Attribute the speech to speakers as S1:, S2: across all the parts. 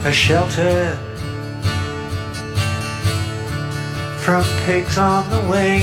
S1: a shelter from pigs on the wing.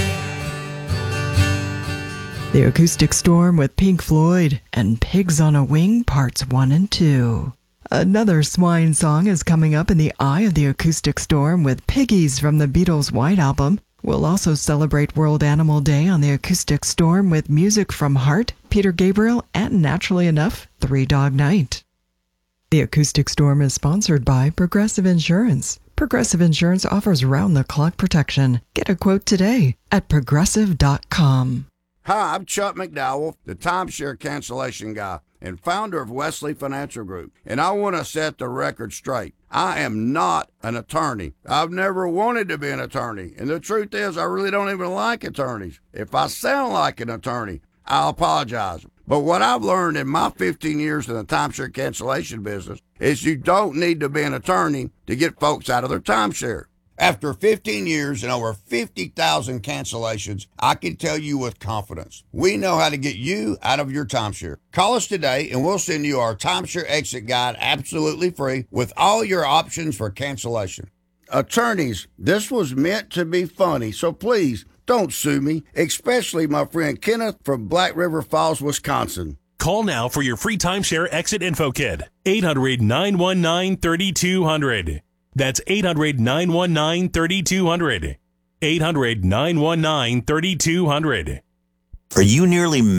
S2: The Acoustic Storm with Pink Floyd and Pigs on a Wing Parts 1 and 2. Another swine song is coming up in the eye of the Acoustic Storm with Piggies from the Beatles' White Album. We'll also celebrate World Animal Day on the Acoustic Storm with music from Heart, Peter Gabriel, and naturally enough, Three Dog Night. The Acoustic Storm is sponsored by Progressive Insurance. Progressive Insurance offers round-the-clock protection. Get a quote today at progressive.com.
S3: Hi, I'm Chuck McDowell, the timeshare cancellation guy and founder of Wesley Financial Group, and I want to set the record straight. I am not an attorney. I've never wanted to be an attorney, and the truth is I really don't even like attorneys. If I sound like an attorney, I'll apologize. But what I've learned in my 15 years in the timeshare cancellation business is you don't need to be an attorney to get folks out of their timeshare. After 15 years and over 50,000 cancellations, I can tell you with confidence, we know how to get you out of your timeshare. Call us today and we'll send you our timeshare exit guide absolutely free with all your options for cancellation. Attorneys, this was meant to be funny, so please don't sue me, especially my friend Kenneth from Black River Falls, Wisconsin.
S4: Call now for your free timeshare exit info kit. 800-919-3200. That's 800-919-3200. 800-919-3200.
S5: Are you nearly